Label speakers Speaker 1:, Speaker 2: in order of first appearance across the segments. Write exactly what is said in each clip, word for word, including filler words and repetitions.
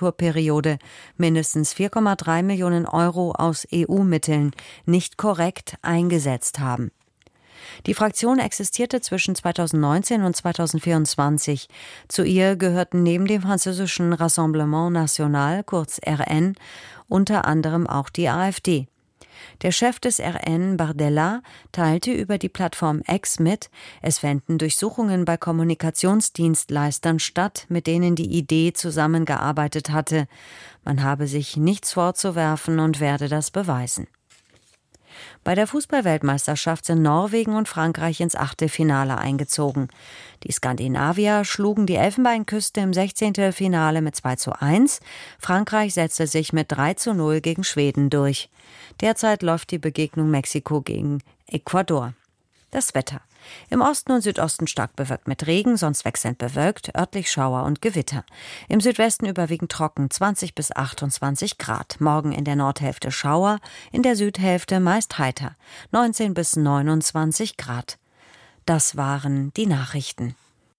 Speaker 1: Legislaturperiode mindestens vier Komma drei Millionen Euro aus E U-Mitteln nicht korrekt eingesetzt haben. Die Fraktion existierte zwischen zweitausendneunzehn und zweitausendvierundzwanzig. Zu ihr gehörten neben dem französischen Rassemblement National, kurz R N, unter anderem auch die AfD. Der Chef des R N, Bardella, teilte über die Plattform X mit, es fänden Durchsuchungen bei Kommunikationsdienstleistern statt, mit denen die Idee zusammengearbeitet hatte. Man habe sich nichts vorzuwerfen und werde das beweisen. Bei der Fußball-Weltmeisterschaft sind Norwegen und Frankreich ins Achtelfinale eingezogen. Die Skandinavier schlugen die Elfenbeinküste im Sechzehntelfinale mit zwei zu eins. Frankreich setzte sich mit drei zu null gegen Schweden durch. Derzeit läuft die Begegnung Mexiko gegen Ecuador. Das Wetter. Im Osten und Südosten stark bewölkt mit Regen, sonst wechselnd bewölkt, örtlich Schauer und Gewitter. Im Südwesten überwiegend trocken, zwanzig bis achtundzwanzig Grad. Morgen in der Nordhälfte Schauer, in der Südhälfte meist heiter, neunzehn bis neunundzwanzig Grad. Das waren die Nachrichten.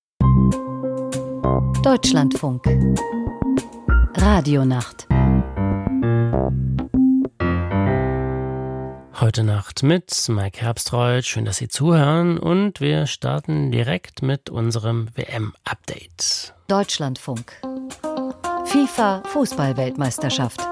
Speaker 2: Deutschlandfunk. Radionacht.
Speaker 3: Heute Nacht mit Mike Herbstreuth. Schön, dass Sie zuhören. Und wir starten direkt mit unserem W M-Update.
Speaker 2: Deutschlandfunk. FIFA Fußball-Weltmeisterschaft.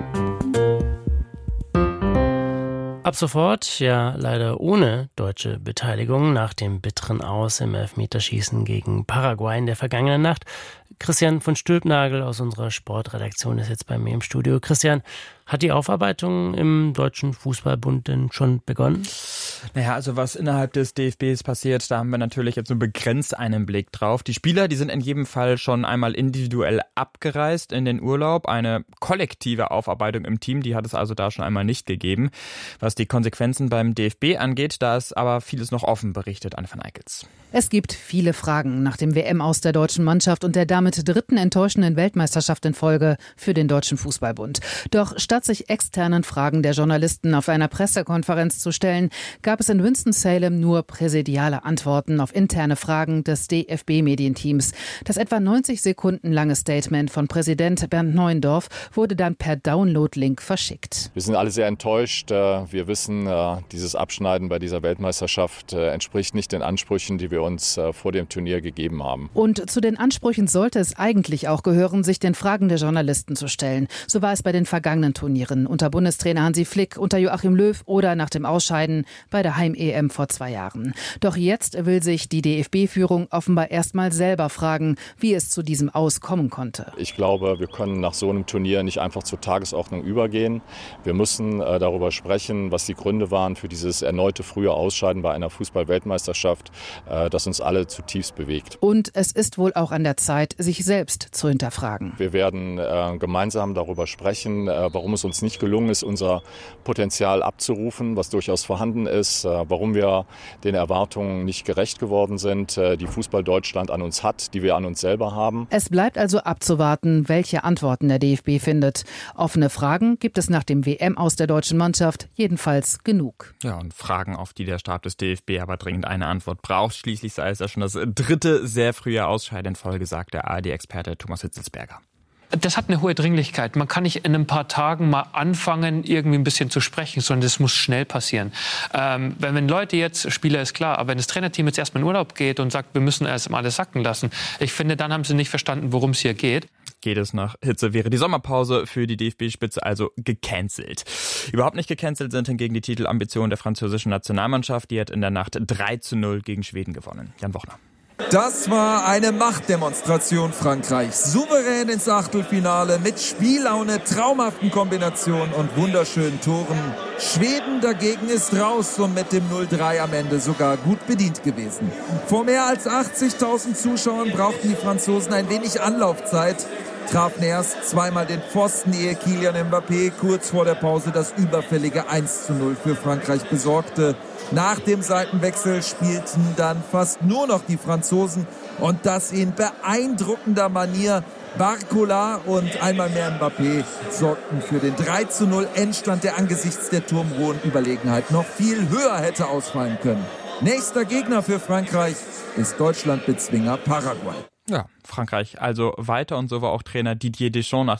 Speaker 3: Ab sofort, ja leider ohne deutsche Beteiligung, nach dem bitteren Aus im Elfmeterschießen gegen Paraguay in der vergangenen Nacht. Christian von Stülpnagel aus unserer Sportredaktion ist jetzt bei mir im Studio. Christian, hat die Aufarbeitung im Deutschen Fußballbund denn schon begonnen?
Speaker 4: Naja, also was innerhalb des D F Bs passiert, da haben wir natürlich jetzt nur begrenzt einen Blick drauf. Die Spieler, die sind in jedem Fall schon einmal individuell abgereist in den Urlaub. Eine kollektive Aufarbeitung im Team, die hat es also da schon einmal nicht gegeben. Was die Konsequenzen beim D F B angeht, da ist aber vieles noch offen, berichtet Anne van Eickels.
Speaker 5: Es gibt viele Fragen nach dem W M-Aus der deutschen Mannschaft und der damit dritten enttäuschenden Weltmeisterschaft in Folge für den Deutschen Fußballbund. Doch statt sich externen Fragen der Journalisten auf einer Pressekonferenz zu stellen, gab es in Winston-Salem nur präsidiale Antworten auf interne Fragen des D F B-Medienteams. Das etwa neunzig Sekunden lange Statement von Präsident Bernd Neuendorf wurde dann per Download-Link verschickt.
Speaker 6: Wir sind alle sehr enttäuscht. Wir wissen, dieses Abschneiden bei dieser Weltmeisterschaft entspricht nicht den Ansprüchen, die wir uns vor dem Turnier gegeben haben.
Speaker 5: Und zu den Ansprüchen sollte es eigentlich auch gehören, sich den Fragen der Journalisten zu stellen. So war es bei den vergangenen Turnieren unter Bundestrainer Hansi Flick, unter Joachim Löw oder nach dem Ausscheiden bei der Heim-E M vor zwei Jahren. Doch jetzt will sich die D F B-Führung offenbar erstmal selber fragen, wie es zu diesem Aus kommen konnte.
Speaker 6: Ich glaube, wir können nach so einem Turnier nicht einfach zur Tagesordnung übergehen. Wir müssen äh, darüber sprechen, was die Gründe waren für dieses erneute frühe Ausscheiden bei einer Fußball-Weltmeisterschaft, äh, das uns alle zutiefst bewegt.
Speaker 5: Und es ist wohl auch an der Zeit, sich selbst zu hinterfragen.
Speaker 6: Wir werden äh, gemeinsam darüber sprechen, äh, warum es uns nicht gelungen ist, unser Potenzial abzurufen, was durchaus vorhanden ist, äh, warum wir den Erwartungen nicht gerecht geworden sind, äh, die Fußball Deutschland an uns hat, die wir an uns selber haben.
Speaker 5: Es bleibt also abzuwarten, welche Antworten der D F B findet. Offene Fragen gibt es nach dem W M-Aus der deutschen Mannschaft jedenfalls genug.
Speaker 4: Ja, und Fragen, auf die der Stab des D F B aber dringend eine Antwort braucht. Schließlich sei es ja schon das dritte sehr frühe Ausscheiden in Folge, sagt der A R D-Experte Thomas Hitzelsberger.
Speaker 7: Das hat eine hohe Dringlichkeit. Man kann nicht in ein paar Tagen mal anfangen, irgendwie ein bisschen zu sprechen, sondern das muss schnell passieren. Ähm, wenn, wenn Leute jetzt, Spieler ist klar, aber wenn das Trainerteam jetzt erstmal in Urlaub geht und sagt, wir müssen erst mal alles sacken lassen, ich finde, dann haben sie nicht verstanden, worum es hier geht.
Speaker 4: Geht es nach Hitze, wäre die Sommerpause für die D F B-Spitze also gecancelt. Überhaupt nicht gecancelt sind hingegen die Titelambitionen der französischen Nationalmannschaft. Die hat in der Nacht drei zu null gegen Schweden gewonnen. Jan Wochner.
Speaker 8: Das war eine Machtdemonstration Frankreichs. Souverän ins Achtelfinale mit Spiellaune, traumhaften Kombinationen und wunderschönen Toren. Schweden dagegen ist raus und mit dem null drei am Ende sogar gut bedient gewesen. Vor mehr als achtzigtausend Zuschauern brauchten die Franzosen ein wenig Anlaufzeit. Trafen erst zweimal den Pfosten, ehe Kylian Mbappé kurz vor der Pause das überfällige eins zu null für Frankreich besorgte. Nach dem Seitenwechsel spielten dann fast nur noch die Franzosen und das in beeindruckender Manier. Barcola und einmal mehr Mbappé sorgten für den drei zu null Endstand, der angesichts der turmhohen Überlegenheit noch viel höher hätte ausfallen können. Nächster Gegner für Frankreich ist Deutschlandbezwinger Paraguay.
Speaker 4: Ja, Frankreich also weiter und so war auch Trainer Didier Deschamps nach